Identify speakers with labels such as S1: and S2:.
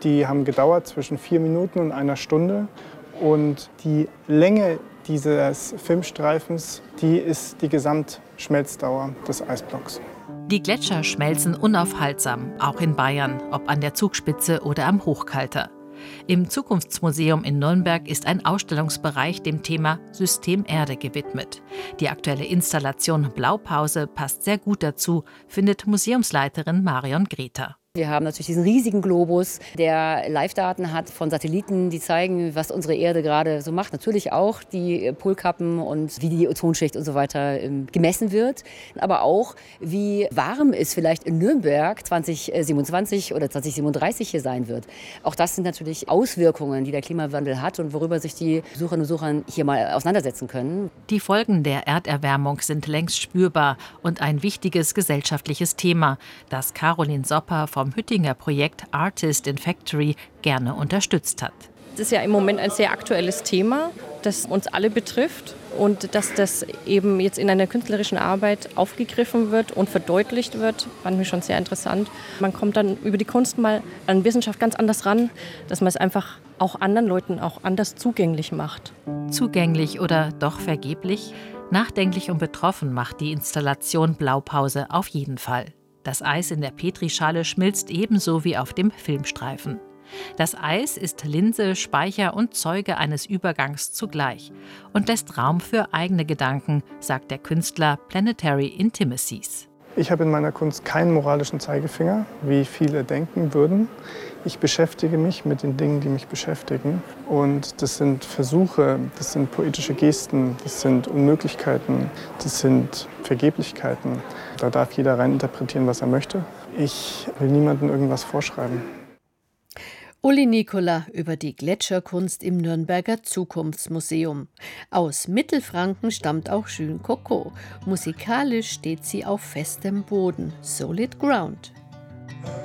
S1: Die haben gedauert zwischen 4 Minuten und 1 Stunde. Und die Länge dieses Filmstreifens, die ist die Gesamtschmelzdauer des Eisblocks.
S2: Die Gletscher schmelzen unaufhaltsam, auch in Bayern, ob an der Zugspitze oder am Hochkalter. Im Zukunftsmuseum in Nürnberg ist ein Ausstellungsbereich dem Thema System Erde gewidmet. Die aktuelle Installation Blaupause passt sehr gut dazu, findet Museumsleiterin Marion Greta.
S3: Wir haben natürlich diesen riesigen Globus, der Live-Daten hat von Satelliten, die zeigen, was unsere Erde gerade so macht. Natürlich auch die Polkappen und wie die Ozonschicht und so weiter gemessen wird. Aber auch, wie warm es vielleicht in Nürnberg 2027 oder 2037 hier sein wird. Auch das sind natürlich Auswirkungen, die der Klimawandel hat und worüber sich die Besucherinnen und Besucher hier mal auseinandersetzen können.
S2: Die Folgen der Erderwärmung sind längst spürbar und ein wichtiges gesellschaftliches Thema, das Caroline Sopper vom Hüttinger Projekt Artist in Factory gerne unterstützt hat.
S4: Das ist ja im Moment ein sehr aktuelles Thema, das uns alle betrifft und dass das eben jetzt in einer künstlerischen Arbeit aufgegriffen wird und verdeutlicht wird, fand ich schon sehr interessant. Man kommt dann über die Kunst mal an Wissenschaft ganz anders ran, dass man es einfach auch anderen Leuten auch anders zugänglich macht.
S2: Zugänglich oder doch vergeblich? Nachdenklich und betroffen macht die Installation Blaupause auf jeden Fall. Das Eis in der Petrischale schmilzt ebenso wie auf dem Filmstreifen. Das Eis ist Linse, Speicher und Zeuge eines Übergangs zugleich und lässt Raum für eigene Gedanken, sagt der Künstler Planetary Intimacies.
S1: Ich habe in meiner Kunst keinen moralischen Zeigefinger, wie viele denken würden. Ich beschäftige mich mit den Dingen, die mich beschäftigen. Und das sind Versuche, das sind poetische Gesten, das sind Unmöglichkeiten, das sind Vergeblichkeiten. Da darf jeder reininterpretieren, was er möchte. Ich will niemandem irgendwas vorschreiben.
S5: Uli Nikola über die Gletscherkunst im Nürnberger Zukunftsmuseum. Aus Mittelfranken stammt auch Jules Coco. Musikalisch steht sie auf festem Boden, Solid Ground.